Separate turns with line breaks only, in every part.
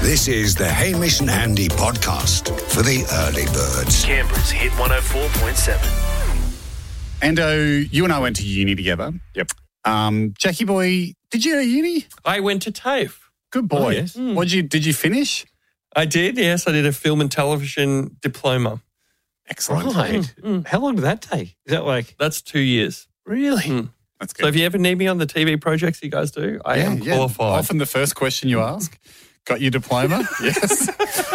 This is the Hamish and Andy podcast for the early birds.
Canberra's Hit 104.7.
Ando, you and I went to uni together.
Yep.
Jackie boy, did you go to uni?
I went to TAFE.
Good boy.
Oh, yes.
Did you finish?
I did, yes. I did a film and television diploma.
Excellent.
Right. How long did that take? Is that like...
That's 2 years.
Really?
That's good.
So if you ever need me on the TV projects you guys do, I am qualified.
Often the first question you ask, got your diploma? Yes.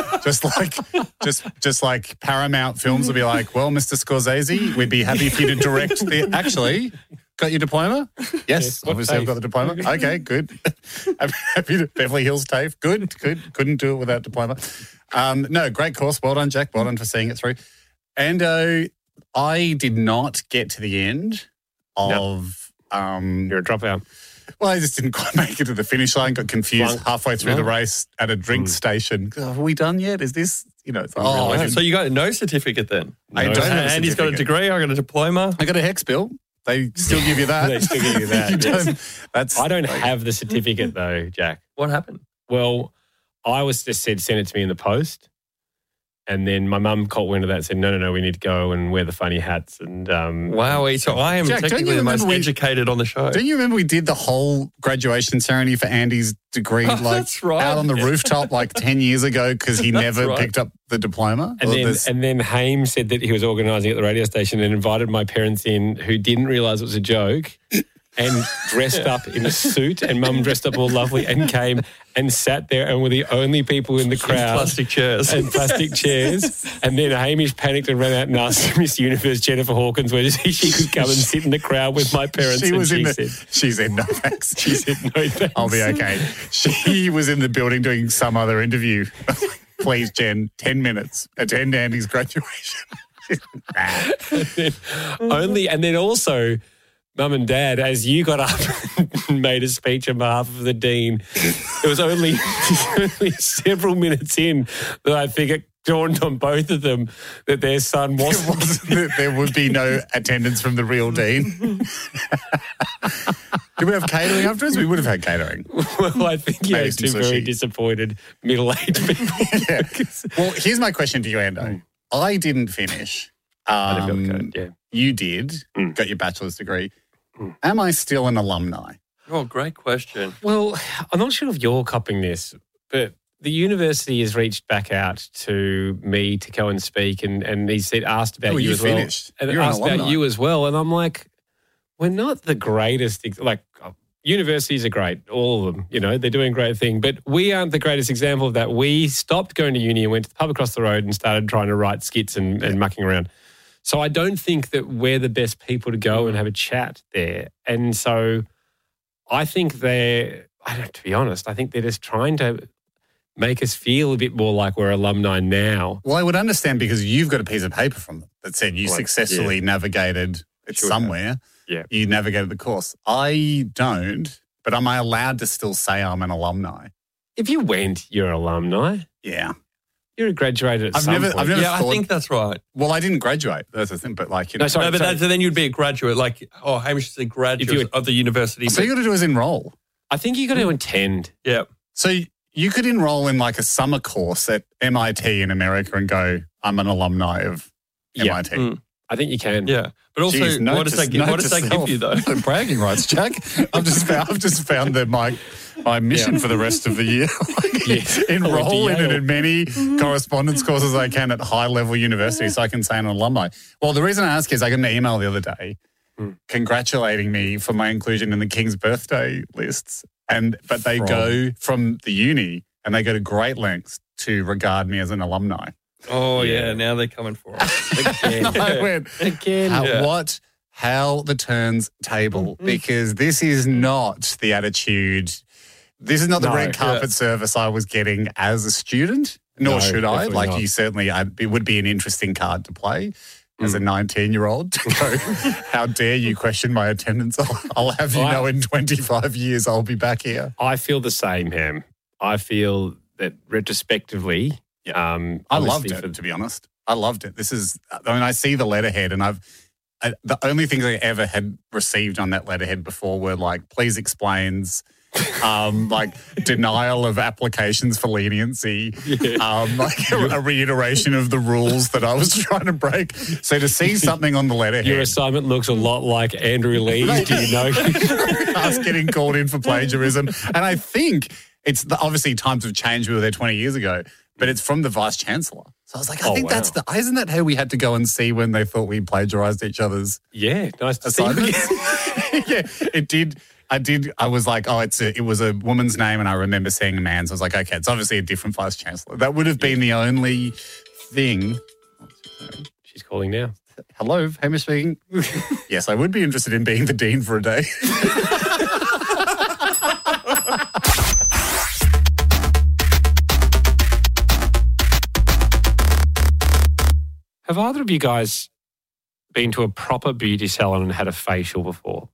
just like Paramount Films will be like, well, Mr. Scorsese, we'd be happy for you to direct the... Actually, got your diploma? Yes, obviously I've got the diploma. Okay, good. Happy to Beverly Hills TAFE. Good. Couldn't do it without diploma. No, great course. Well done, Jack. Well done for seeing it through. And I did not get to the end of...
You're a dropout.
Well, I just didn't quite make it to the finish line, got confused halfway through the race at a drink station. Are we done yet? Is this,
So you got no certificate then?
I don't have a
Andy's got a
certificate.
degree, I got a diploma.
I got a HEX bill. They still give you that.
They still give you that,
You
yes.
don't-
I don't have the certificate though, Jack.
What happened?
Well, I was just said, send it to me in the post. And then my mum caught wind of that and said, no, we need to go and wear the funny hats. And
Wow, so I am
Jack, don't
technically
you
the most
remember
educated on the show.
Don't you remember we did the whole graduation ceremony for Andy's degree
That's right.
out on the rooftop like 10 years ago because he never
right.
picked up the diploma?
and then Haim said that he was organising at the radio station and invited my parents in who didn't realise it was a joke and dressed up in a suit, and Mum dressed up all lovely and came and sat there and were the only people in the crowd.
Plastic chairs.
And plastic chairs. And then Hamish panicked and ran out and asked Miss Universe Jennifer Hawkins whether she could come and sit in the crowd with my parents.
She said no thanks.
She said no thanks.
I'll be okay. She was in the building doing some other interview. Please, Jen, 10 minutes. Attend Andy's graduation.
And then also, Mum and Dad, as you got up and made a speech on behalf of the Dean, it was only several minutes in that I think it dawned on both of them that their son wasn't.
There would be no attendance from the real Dean. Did we have catering afterwards? We would have had catering.
Well, I think you
Maybe
had two
some
very
sushi.
disappointed middle-aged people.
Yeah. Well, here's my question to you, Ando. I didn't finish.
I didn't feel good, yeah.
You did. Got your bachelor's degree. Am I still an alumni?
Oh, great question.
Well, I'm not sure if you're copying this, but the university has reached back out to me to go and speak, and he said, asked about you
you
as well.
finished.
And
You're an
asked about
alumni.
you as well. And I'm like, we're not the greatest. Universities are great, all of them. They're doing a great thing. But we aren't the greatest example of that. We stopped going to uni and went to the pub across the road and started trying to write skits and mucking around. So I don't think that we're the best people to go and have a chat there. And so I think to be honest, I think they're just trying to make us feel a bit more like we're alumni now.
Well, I would understand because you've got a piece of paper from them that said you successfully navigated it somewhere.
Yeah.
You navigated the course. I don't, but am I allowed to still say I'm an alumni?
If you went, you're an alumni.
Yeah.
You're a graduated at some point.
I've never
Yeah,
thought,
I think that's right.
well, I didn't graduate. That's the thing, but
No, sorry.
No, but then you'd be a graduate. Hamish is a graduate of the university.
So you got to do is enroll.
I think you got to attend.
Yeah.
So you could enroll in like a summer course at MIT in America and go, I'm an alumni of
Yeah.
MIT.
I think you can.
Yeah. But also,
Jeez,
what does that give you, though?
No bragging rights, Jack. I've just found that my mission for the rest of the year. Enroll in as many correspondence courses I can at high-level universities so I can say I'm an alumni. Well, the reason I ask is I got an email the other day congratulating me for my inclusion in the King's birthday lists. But they go from the uni and they go to great lengths to regard me as an alumni.
Oh, yeah. Now they're coming for us.
I went, how the turns table, because this is not the attitude, this is not the red carpet service I was getting as a student, nor should I.
definitely
Like
not.
you certainly, it would be an interesting card to play as a 19-year-old to go, how dare you question my attendance? I'll have you know in 25 years I'll be back here.
I feel the same, Ham. I feel that retrospectively,
I loved it, to be honest. I loved it. I see the letterhead and the only things I ever had received on that letterhead before were like, please explains, like denial of applications for leniency, like a reiteration of the rules that I was trying to break. So to see something on the letterhead.
Your assignment looks a lot like Andrew Lee's, do you know?
Us getting called in for plagiarism. And I think obviously times have changed. We were there 20 years ago, but it's from the Vice-Chancellor. So I was like, I think that's isn't that how we had to go and see when they thought we plagiarised each other's
nice to
assignments? See. Yeah, it did. I was like, it was a woman's name, and I remember seeing a man's. I was like, okay, it's obviously a different Vice-Chancellor. That would have been the only thing.
She's calling now.
Hello, Hamish speaking. Yes, I would be interested in being the Dean for a day.
Have either of you guys been to a proper beauty salon and had a facial before?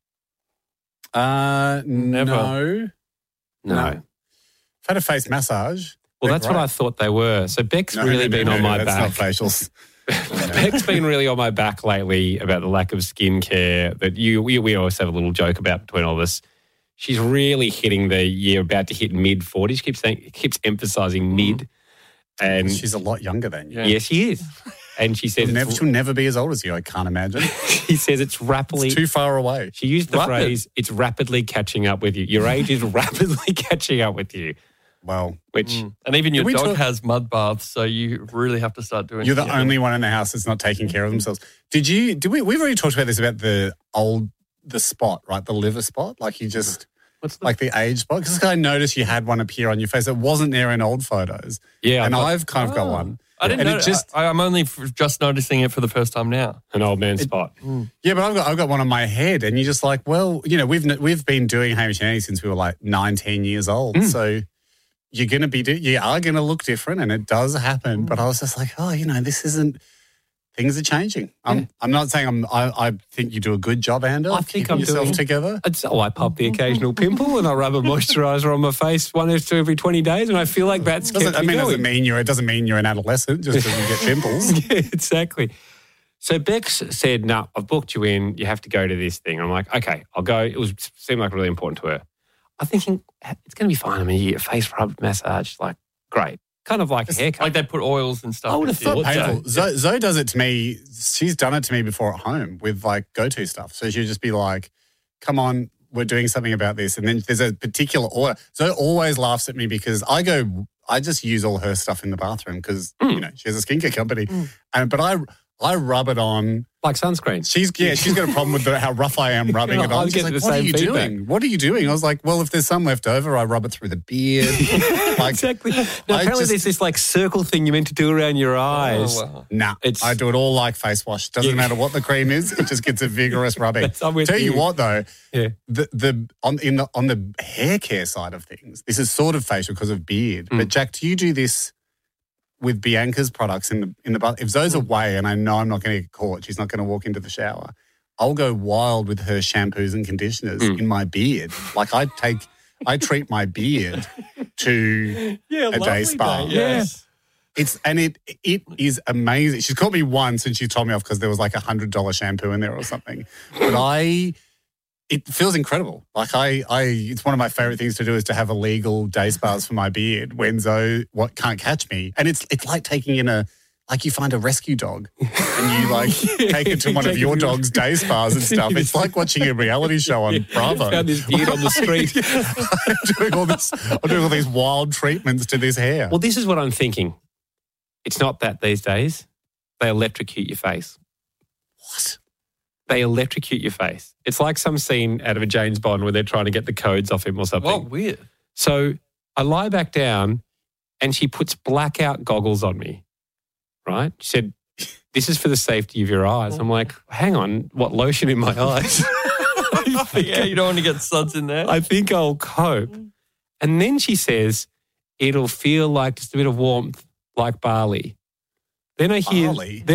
Never. No.
I've
had a face massage.
Well, that's what I thought they were. So Beck's really been on my back.
That's not facials.
Beck's been really on my back lately about the lack of skincare that we always have a little joke about between all of us. She's really hitting the year about to hit mid-40s. She keeps emphasising mid. And
she's a lot younger than you.
Yes, she is. And she says
she'll never be as old as you, I can't imagine.
She says it's rapidly...
It's too far away.
She used the phrase, it's rapidly catching up with you. Your age is rapidly catching up with you.
Well...
And even your dog has mud baths, so you really have to start doing...
You're the only one in the house that's not taking care of themselves. We've already talked about this, about the spot, right? The liver spot? Like you just... Like the age spot? Because I noticed you had one appear on your face. It wasn't there in old photos.
Yeah.
And I've kind of got one.
I didn't know. I'm only just noticing it for the first time now.
An old man spot.
Yeah, but I've got one on my head, and you're just like, well, we've been doing Hamish and Andy since we were like 19 years old, so you are going to look different, and it does happen. But I was just like, this isn't. Things are changing. I'm not saying I think you do a good job, Andrew.
I think I'm
yourself
doing
together.
I pop the occasional pimple and I rub a moisturiser on my face one or two every 20 days, and I feel like that's kept me going.
It doesn't mean you're an adolescent just because you get pimples.
Yeah, exactly. So Bex said, "No, I've booked you in. You have to go to this thing." I'm like, "Okay, I'll go." It seemed like really important to her. I'm thinking it's going to be fine. I mean, you get a face rub massage, like great. Kind of like a haircut.
Like they put oils and stuff.
I would have thought
painful. Zoe does it to me. She's done it to me before at home with like go-to stuff. So she'll just be like, come on, we're doing something about this. And then there's a particular oil. Zoe always laughs at me because I just use all her stuff in the bathroom because, she has a skincare company. But I rub it on.
Like sunscreen.
She's got a problem with how rough I am rubbing it on. She's like, what are you doing? What are you doing? I was like, well, if there's some left over, I rub it through the beard.
Exactly. Now, apparently there's this like circle thing you're meant to do around your eyes.
Oh, wow. Nah, I do it all like face wash. Doesn't matter what the cream is. It just gets a vigorous rubbing. Tell you what though, on the hair care side of things, this is sort of facial because of beard. But Jack, do you do this with Bianca's products in the bath? If Zoe's away and I know I'm not going to get caught, she's not going to walk into the shower, I'll go wild with her shampoos and conditioners in my beard. Like I treat my beard to a day spa.
Yes.
It is amazing. She's caught me once and she told me off because there was like $100 shampoo in there or something. But it feels incredible. Like it's one of my favorite things to do is to have illegal day spas for my beard when Zoe can't catch me. And it's like taking in you find a rescue dog and you like take it to one of your dog's day spas and stuff. It's like watching a reality show on Bravo.
Found this beard on the street.
I'm doing all these wild treatments to this hair.
Well, this is what I'm thinking. It's not that these days. They electrocute your face.
What?
They electrocute your face. It's like some scene out of a James Bond where they're trying to get the codes off him or something.
Oh, weird.
So I lie back down and she puts blackout goggles on me, right? She said, this is for the safety of your eyes. I'm like, hang on, what, lotion in my eyes?
Yeah, you don't want to get suds in there.
I think I'll cope. And then she says, it'll feel like just a bit of warmth like barley. Then I hear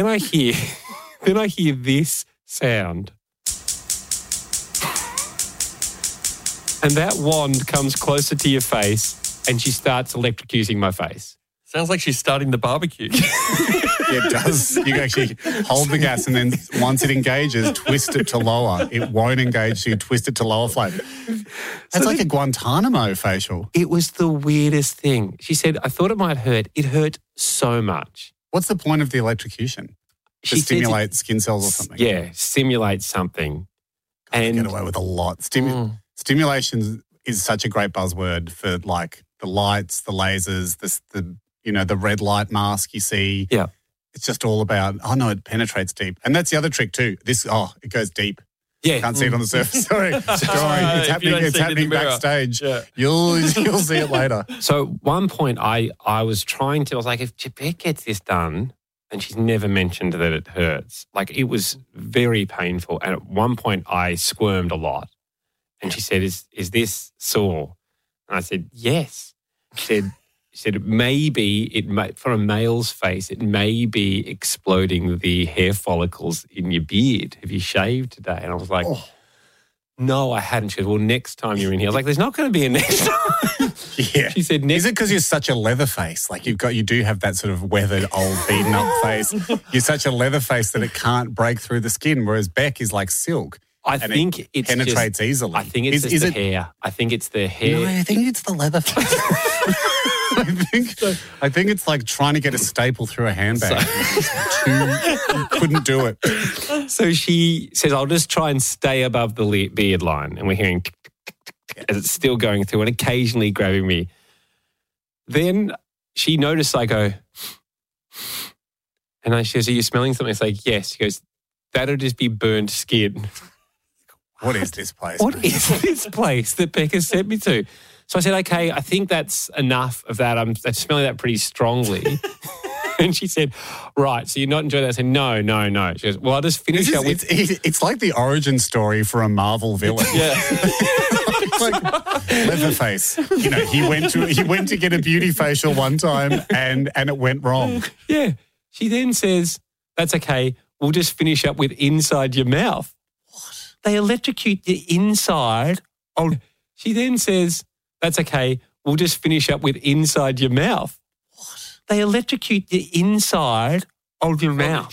this sound. And that wand comes closer to your face and she starts electrocuting my face.
Sounds like she's starting the barbecue.
It does. You actually hold the gas and then once it engages, twist it to lower. It won't engage, so you twist it to lower flame. That's like a Guantanamo facial.
It was the weirdest thing. She said, I thought it might hurt. It hurt so much.
What's the point of the electrocution? To stimulate skin cells or something?
Yeah, stimulate something.
And get away with a lot. Stimulation is such a great buzzword for like the lights, the lasers, the red light mask you see.
Yeah.
It's just all about, it penetrates deep. And that's the other trick too. It goes deep.
Yeah.
Can't see it on the surface. Sorry. It's happening backstage. Yeah. You'll see it later.
So one point I was like, if Javette gets this done, and she's never mentioned that it hurts. Like, it was very painful. And at one point I squirmed a lot. And she said, is this sore? And I said, yes. She said maybe for a male's face, it may be exploding the hair follicles in your beard. Have you shaved today? And I was like, no, I hadn't. She said, well, next time you're in here. I was like, there's not going to be a next time.
Yeah.
She said,
is it because you're such a leather face? Like you do have that sort of weathered, old, beaten up face. You're such a leather face that it can't break through the skin, whereas Beck is like silk.
I think it
penetrates easily.
I think it's the hair. I think it's the hair.
No, I think it's the leather face. I think it's like trying to get a staple through a handbag. You couldn't do it.
So she says, I'll just try and stay above the beard line. And we're hearing as it's still going through and occasionally grabbing me. Then she noticed I go, and she goes, are you smelling something? It's like, yes. She goes, that'll just be burned skin.
What is this place?
What is this place that Becca sent me to? So I said, okay, I think that's enough of that. I'm smelling that pretty strongly. And she said, right, so you're not enjoying that? I said, no. She goes, well, I'll just finish up with...
It's like the origin story for a Marvel villain.
Yeah.
It's like Leatherface. You know, he went to get a beauty facial one time and it went wrong.
Yeah. She then says, that's okay, we'll just finish up with inside your mouth. What? They electrocute the inside. She then says, that's okay, we'll just finish up with inside your mouth. What? They electrocute the inside of your mouth.